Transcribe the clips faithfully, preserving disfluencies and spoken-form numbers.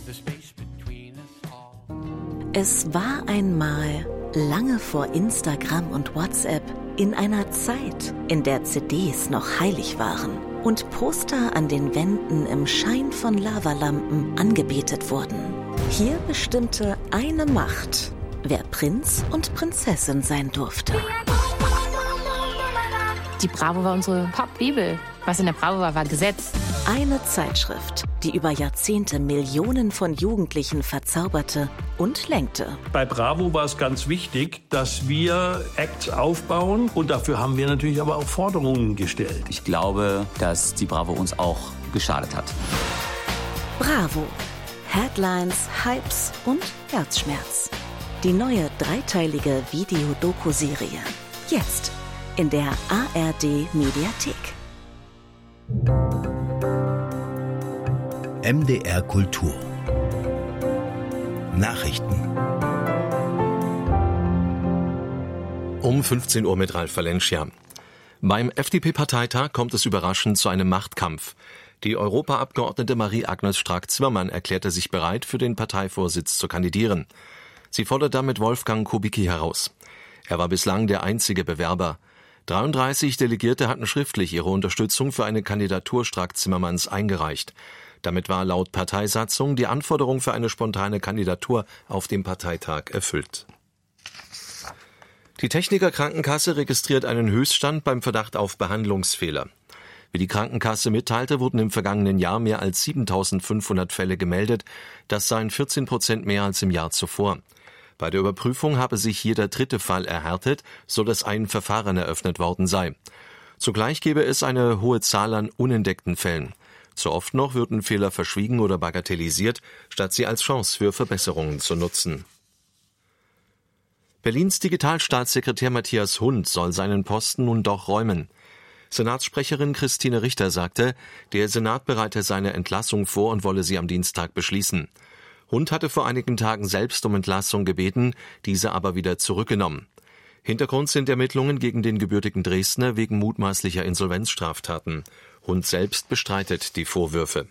Es war einmal, lange vor Instagram und WhatsApp, in einer Zeit, in der C Ds noch heilig waren und Poster an den Wänden im Schein von Lavalampen angebetet wurden. Hier bestimmte eine Macht, wer Prinz und Prinzessin sein durfte. Die Bravo war unsere Pop-Bibel. Was in der Bravo war, war Gesetz. Eine Zeitschrift, die über Jahrzehnte Millionen von Jugendlichen verzauberte und lenkte. Bei Bravo war es ganz wichtig, dass wir Acts aufbauen und dafür haben wir natürlich aber auch Forderungen gestellt. Ich glaube, dass die Bravo uns auch geschadet hat. Bravo. Headlines, Hypes und Herzschmerz. Die neue dreiteilige Videodoku-Serie. Jetzt in der A R D-Mediathek. M D R Kultur. Nachrichten. Um fünfzehn Uhr mit Ralf Valencia. Beim F D P-Parteitag kommt es überraschend zu einem Machtkampf. Die Europaabgeordnete Marie-Agnes Strack-Zimmermann erklärte sich bereit, für den Parteivorsitz zu kandidieren. Sie fordert damit Wolfgang Kubicki heraus. Er war bislang der einzige Bewerber. dreiunddreißig Delegierte hatten schriftlich ihre Unterstützung für eine Kandidatur Strack-Zimmermanns eingereicht. Damit war laut Parteisatzung die Anforderung für eine spontane Kandidatur auf dem Parteitag erfüllt. Die Techniker Krankenkasse registriert einen Höchststand beim Verdacht auf Behandlungsfehler. Wie die Krankenkasse mitteilte, wurden im vergangenen Jahr mehr als siebentausendfünfhundert Fälle gemeldet. Das seien vierzehn Prozent mehr als im Jahr zuvor. Bei der Überprüfung habe sich jeder dritte Fall erhärtet, so dass ein Verfahren eröffnet worden sei. Zugleich gebe es eine hohe Zahl an unentdeckten Fällen. Zu oft noch würden Fehler verschwiegen oder bagatellisiert, statt sie als Chance für Verbesserungen zu nutzen. Berlins Digitalstaatssekretär Matthias Hund soll seinen Posten nun doch räumen. Senatssprecherin Christine Richter sagte, der Senat bereite seine Entlassung vor und wolle sie am Dienstag beschließen. Hund hatte vor einigen Tagen selbst um Entlassung gebeten, diese aber wieder zurückgenommen. Hintergrund sind Ermittlungen gegen den gebürtigen Dresdner wegen mutmaßlicher Insolvenzstraftaten. Hund selbst bestreitet die Vorwürfe.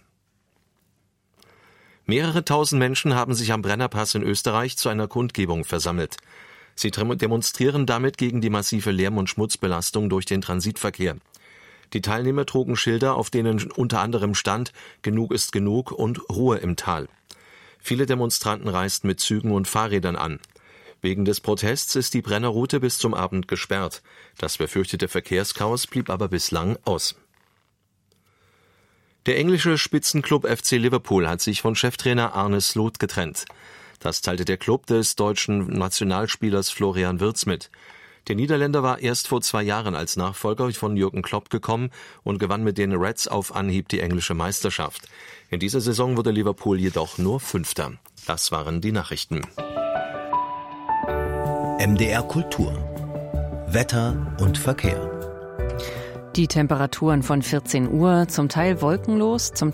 Mehrere tausend Menschen haben sich am Brennerpass in Österreich zu einer Kundgebung versammelt. Sie demonstrieren damit gegen die massive Lärm- und Schmutzbelastung durch den Transitverkehr. Die Teilnehmer trugen Schilder, auf denen unter anderem stand »Genug ist genug« und »Ruhe im Tal«. Viele Demonstranten reisten mit Zügen und Fahrrädern an. Wegen des Protests ist die Brennerroute bis zum Abend gesperrt. Das befürchtete Verkehrschaos blieb aber bislang aus. Der englische Spitzenklub F C Liverpool hat sich von Cheftrainer Arne Slot getrennt. Das teilte der Club des deutschen Nationalspielers Florian Wirtz mit. Der Niederländer war erst vor zwei Jahren als Nachfolger von Jürgen Klopp gekommen und gewann mit den Reds auf Anhieb die englische Meisterschaft. In dieser Saison wurde Liverpool jedoch nur Fünfter. Das waren die Nachrichten. M D R Kultur. Wetter und Verkehr. Die Temperaturen von vierzehn Uhr, zum Teil wolkenlos, zum Teil